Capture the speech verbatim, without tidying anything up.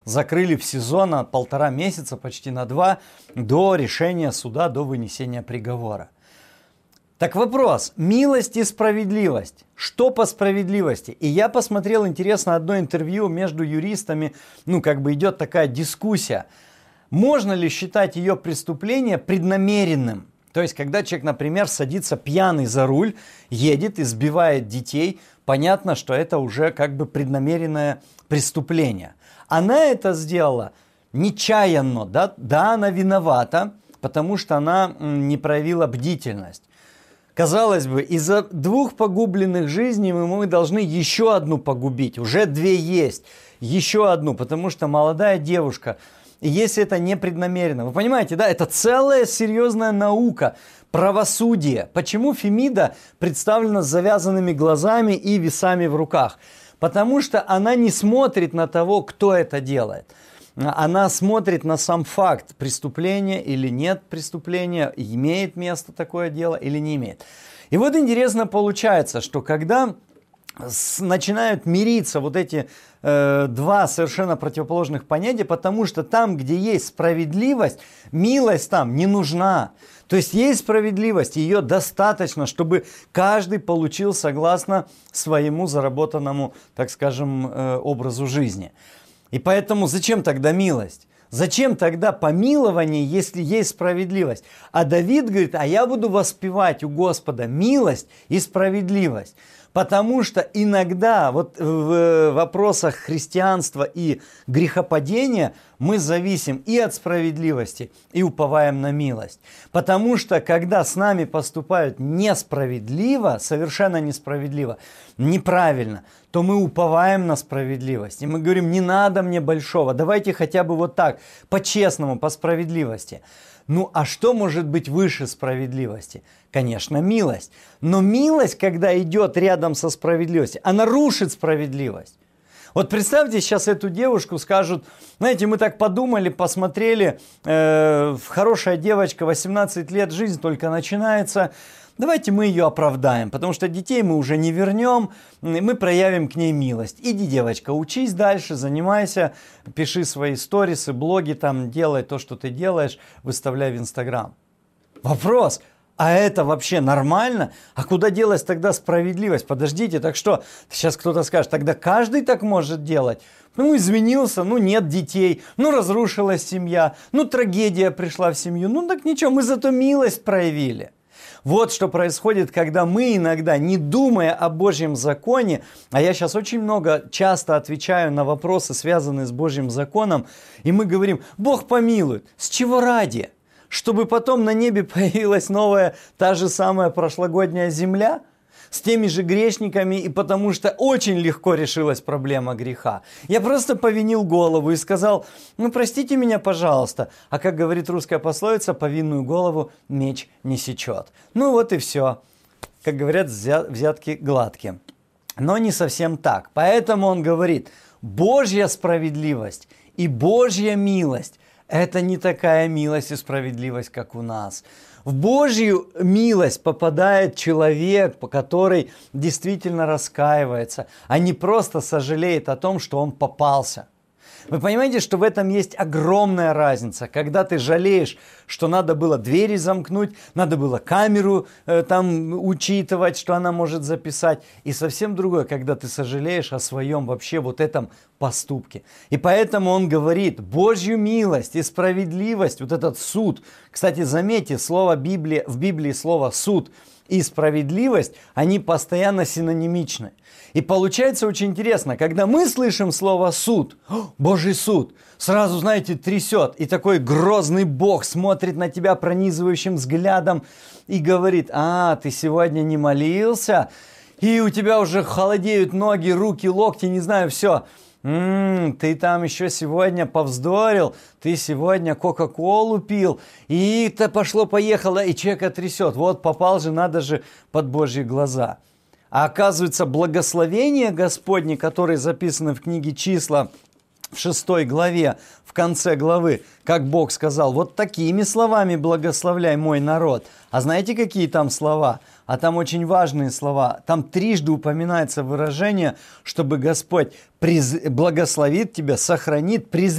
закрыли в СИЗО на полтора месяца, почти на два, до решения суда, до вынесения приговора. Так вопрос, милость и справедливость. Что по справедливости? И я посмотрел, интересно, одно интервью между юристами, ну как бы идет такая дискуссия. Можно ли считать ее преступление преднамеренным? То есть, когда человек, например, садится пьяный за руль, едет и сбивает детей, понятно, что это уже как бы преднамеренное преступление. Она это сделала нечаянно, да, да, она виновата, потому что она не проявила бдительность. Казалось бы, из-за двух погубленных жизней мы должны еще одну погубить. Уже две есть. Еще одну, потому что молодая девушка, и если это не преднамеренно. Вы понимаете, да? Это целая серьезная наука, правосудие. Почему Фемида представлена с завязанными глазами и весами в руках? Потому что она не смотрит на того, кто это делает. Она смотрит на сам факт преступления или нет преступления, имеет место такое дело или не имеет. И вот интересно получается, что когда с, начинают мириться вот эти э, два совершенно противоположных понятия, потому что там, где есть справедливость, милость там не нужна. То есть есть справедливость, ее достаточно, чтобы каждый получил согласно своему заработанному, так скажем, э, образу жизни. И поэтому зачем тогда милость? Зачем тогда помилование, если есть справедливость? А Давид говорит, а я буду воспевать у Господа милость и справедливость. Потому что иногда вот в вопросах христианства и грехопадения мы зависим и от справедливости, и уповаем на милость. Потому что когда с нами поступают несправедливо, совершенно несправедливо, неправильно, то мы уповаем на справедливость. И мы говорим, не надо мне большого, давайте хотя бы вот так, по-честному, по справедливости. Ну а что может быть выше справедливости? Конечно, милость. Но милость, когда идет рядом со справедливостью, она рушит справедливость. Вот представьте, сейчас эту девушку скажут, знаете, мы так подумали, посмотрели, э, хорошая девочка, восемнадцать лет, жизнь только начинается, давайте мы ее оправдаем, потому что детей мы уже не вернем, мы проявим к ней милость. Иди, девочка, учись дальше, занимайся, пиши свои сторисы, блоги, там, делай то, что ты делаешь, выставляй в Инстаграм. Вопрос. А это вообще нормально? А куда делась тогда справедливость? Подождите, так что? Сейчас кто-то скажет, тогда каждый так может делать. Ну, извинился, ну, нет детей, ну, разрушилась семья, ну, трагедия пришла в семью. Ну, так ничего, мы зато милость проявили. Вот что происходит, когда мы иногда, не думая о Божьем законе, а я сейчас очень много, часто отвечаю на вопросы, связанные с Божьим законом, и мы говорим, Бог помилует. С чего ради? Чтобы потом на небе появилась новая, та же самая прошлогодняя земля с теми же грешниками, и потому что очень легко решилась проблема греха. Я просто повинил голову и сказал, ну простите меня, пожалуйста. А как говорит русская пословица, повинную голову меч не сечет. Ну вот и все. Как говорят, взятки гладкие. Но не совсем так. Поэтому он говорит, Божья справедливость и Божья милость – это не такая милость и справедливость, как у нас. В Божью милость попадает человек, который действительно раскаивается, а не просто сожалеет о том, что он попался. Вы понимаете, что в этом есть огромная разница, когда ты жалеешь, что надо было двери замкнуть, надо было камеру э, там учитывать, что она может записать, и совсем другое, когда ты сожалеешь о своем вообще вот этом поступке. И поэтому он говорит, Божью милость и справедливость, вот этот суд. Кстати, заметьте, слово Библии, в Библии слово суд и справедливость, они постоянно синонимичны. И получается очень интересно, когда мы слышим слово суд, Божий суд, сразу, знаете, трясет, и такой грозный Бог смотрит на тебя пронизывающим взглядом и говорит, а, ты сегодня не молился, и у тебя уже холодеют ноги, руки, локти, не знаю, все. М-м, ты там еще сегодня повздорил, ты сегодня кока-колу пил, и это пошло-поехало, и человека трясет. Вот попал же, надо же, под Божьи глаза. А оказывается, благословения Господни, которые записаны в книге «Числа» в шестой главе, в конце главы, как Бог сказал, вот такими словами благословляй мой народ. А знаете, какие там слова? А там очень важные слова. Там трижды упоминается выражение, чтобы Господь приз... благословит тебя, сохранит, презрит.